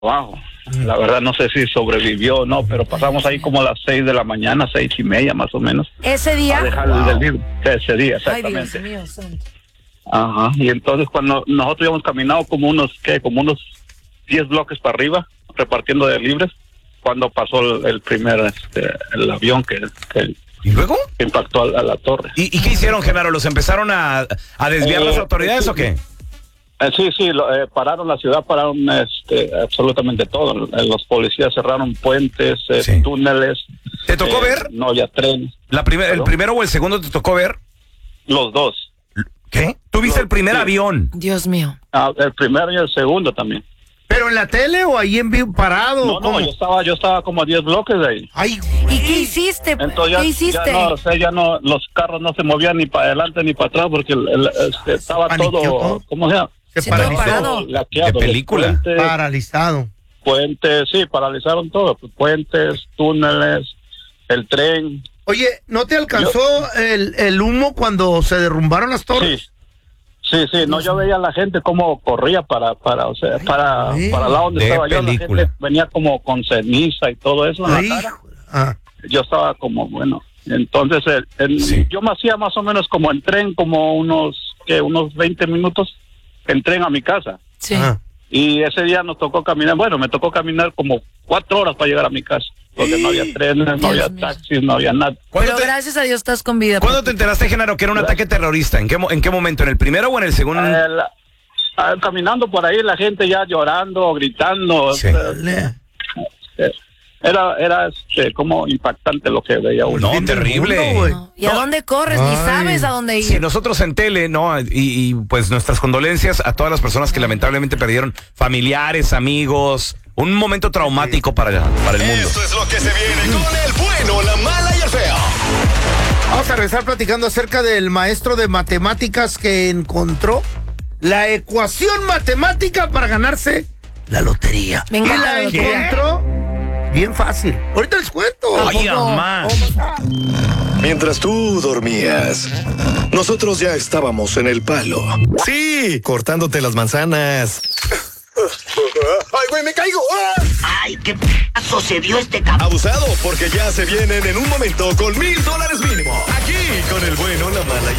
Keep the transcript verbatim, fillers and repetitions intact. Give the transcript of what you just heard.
Wow, la verdad no sé si sobrevivió o no, pero pasamos ahí como a las seis de la mañana, seis y media más o menos. ¿Ese día? A dejar Wow. el libro, ese día, exactamente. Ay, Dios mío, santo. Ajá, y entonces cuando nosotros habíamos caminado como unos, ¿qué? Como unos diez bloques para arriba, repartiendo de libres, cuando pasó el, el primer, este, el avión que, que ¿Y luego? impactó a, a la torre. ¿Y, ¿Y qué hicieron, Genaro? ¿Los empezaron a, a desviar Eh, las autoridades sí, o qué? Eh, sí, sí, lo, eh, pararon la ciudad, pararon este, absolutamente todo. Eh, Los policías cerraron puentes, eh, Sí. túneles. ¿Te tocó eh, ver? No había tren. La primer, ¿El ¿Perdón? primero o el segundo te tocó ver? Los dos. ¿Qué? ¿Tú viste No, el primer sí. avión? Dios mío. Ah, el primero y el segundo también. ¿Pero en la tele o ahí en vivo parado? No, no, ¿Cómo? yo estaba, yo estaba como a diez bloques de ahí. Ay, ¿Y qué hiciste? Entonces ya, ¿Qué hiciste? ya no, o sea, ya no, los carros no se movían ni para adelante ni para atrás porque el, el, este, estaba paniqueó todo, todo. ¿cómo se llama? se Sí, todo paralizó. parado. Laqueado. De película. Los Puentes, Paralizado. puentes, sí, paralizaron todo. Puentes, túneles, el tren. Oye, ¿no te alcanzó el, el humo cuando se derrumbaron las Sí, torres? sí, sí. No, yo veía a la gente cómo corría para, para, o sea, para, Ay, para el lado donde de estaba yo. La película. gente venía como con ceniza y todo eso en Ay, la cara. ah, Yo estaba como, bueno, entonces el, el- Sí. yo me hacía más o menos como en tren, como unos, que unos veinte minutos en tren a mi casa. Sí. ah. Y ese día nos tocó caminar, bueno, me tocó caminar como cuatro horas para llegar a mi casa, porque no había trenes, no Dios había mío. taxis, no había nada. ¿Cuándo Pero te, gracias a Dios estás con vida. ¿cuándo te enteraste, Genaro, que era un ataque terrorista? ¿En qué, mo- ¿En qué momento? ¿En el primero o en el segundo? Eh, la- ah, caminando por ahí, la gente ya llorando, gritando. Sí. eh, Le- eh, Era, era este, como impactante lo que veía uno. No, fin del terrible. mundo, güey. No. ¿Y a No. dónde corres? Ni Ay. sabes a dónde ir. Si nosotros en tele, ¿no? Y, y, pues nuestras condolencias a todas las personas que lamentablemente perdieron familiares, amigos. Un momento traumático para, para el mundo. Esto es lo que se viene con el bueno, la mala y el feo. Vamos a regresar platicando acerca del maestro de matemáticas que encontró la ecuación matemática para ganarse la lotería. Me encanta y la la lotería. encontró bien fácil. Ahorita les cuento. Ay, ¿Cómo? mamá. Mientras tú dormías, nosotros ya estábamos en el palo. Sí, cortándote las manzanas. ¡Ay, güey, me caigo! ¡Ah! Ay, qué p***azo se dio este cabrón. Abusado, porque ya se vienen en un momento con mil dólares mínimo. Aquí, con el bueno, la mala y